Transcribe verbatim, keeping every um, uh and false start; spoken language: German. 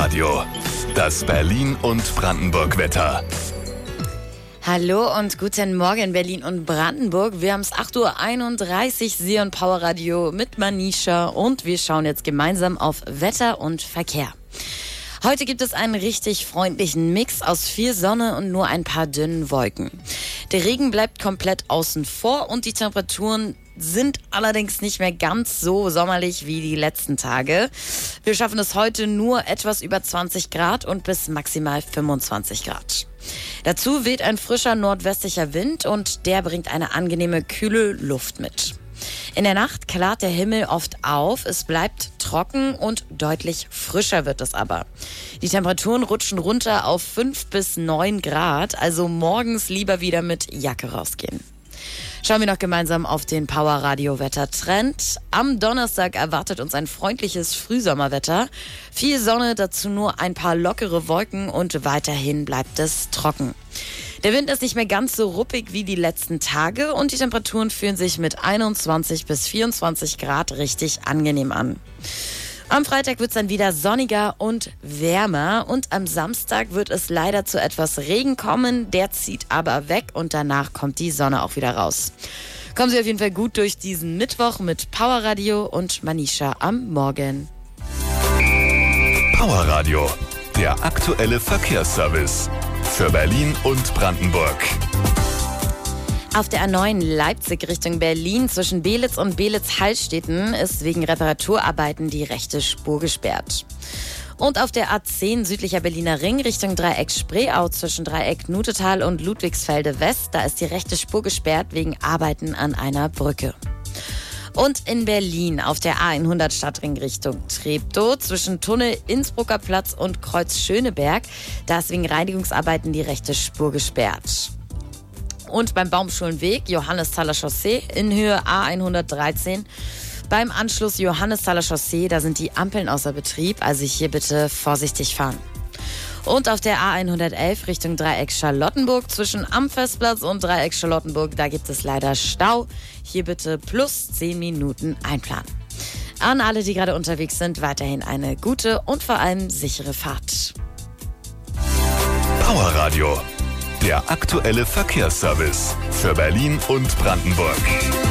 Radio, das Berlin- und Brandenburg-Wetter. Hallo und guten Morgen Berlin und Brandenburg. Wir haben es acht Uhr einunddreißig, Sie und Power Radio mit Manisha und wir schauen jetzt gemeinsam auf Wetter und Verkehr. Heute gibt es einen richtig freundlichen Mix aus viel Sonne und nur ein paar dünnen Wolken. Der Regen bleibt komplett außen vor und die Temperaturen sind allerdings nicht mehr ganz so sommerlich wie die letzten Tage. Wir schaffen es heute nur etwas über zwanzig Grad und bis maximal fünfundzwanzig Grad. Dazu weht ein frischer nordwestlicher Wind und der bringt eine angenehme, kühle Luft mit. In der Nacht klart der Himmel oft auf, es bleibt trocken und deutlich frischer wird es aber. Die Temperaturen rutschen runter auf fünf bis neun Grad, also morgens lieber wieder mit Jacke rausgehen. Schauen wir noch gemeinsam auf den Power Radio Wettertrend. Am Donnerstag erwartet uns ein freundliches Frühsommerwetter. Viel Sonne, dazu nur ein paar lockere Wolken und weiterhin bleibt es trocken. Der Wind ist nicht mehr ganz so ruppig wie die letzten Tage und die Temperaturen fühlen sich mit einundzwanzig bis vierundzwanzig Grad richtig angenehm an. Am Freitag wird es dann wieder sonniger und wärmer und am Samstag wird es leider zu etwas Regen kommen. Der zieht aber weg und danach kommt die Sonne auch wieder raus. Kommen Sie auf jeden Fall gut durch diesen Mittwoch mit Power Radio und Manisha am Morgen. Power Radio, der aktuelle Verkehrsservice für Berlin und Brandenburg. Auf der A neun Leipzig Richtung Berlin zwischen Belitz und Belitz-Hallstätten ist wegen Reparaturarbeiten die rechte Spur gesperrt. Und auf der A zehn südlicher Berliner Ring Richtung Dreieck Spreeau zwischen Dreieck Nutetal und Ludwigsfelde West, da ist die rechte Spur gesperrt wegen Arbeiten an einer Brücke. Und in Berlin auf der A hundert Stadtring Richtung Treptow zwischen Tunnel Innsbrucker Platz und Kreuz Schöneberg, da ist wegen Reinigungsarbeiten die rechte Spur gesperrt. Und beim Baumschulenweg Johannesthaler Chaussee in Höhe A hundertdreizehn. Beim Anschluss Johannesthaler Chaussee, da sind die Ampeln außer Betrieb, also hier bitte vorsichtig fahren. Und auf der A hundertelf Richtung Dreieck Charlottenburg zwischen Amfestplatz und Dreieck Charlottenburg, da gibt es leider Stau. Hier bitte plus zehn Minuten einplanen. An alle, die gerade unterwegs sind, weiterhin eine gute und vor allem sichere Fahrt. Power Radio, der aktuelle Verkehrsservice für Berlin und Brandenburg.